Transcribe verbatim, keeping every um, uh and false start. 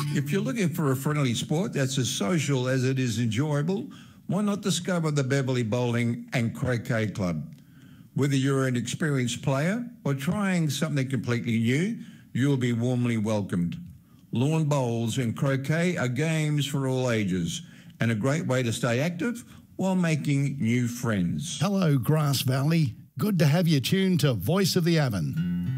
If you're looking for a friendly sport that's as social as it is enjoyable, why not discover the Beverley Bowling and Croquet Club? Whether you're an experienced player or trying something completely new, you'll be warmly welcomed. Lawn bowls and croquet are games for all ages and a great way to stay active while making new friends. Hello, Grass Valley. Good to have you tuned to Voice of the Avon.